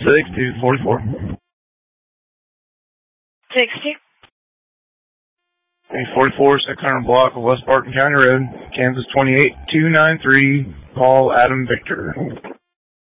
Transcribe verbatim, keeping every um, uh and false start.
six two four four. six two. forty-four, second hundred block of West Barton County Road, Kansas twenty-eight two nine three. Call Adam Victor.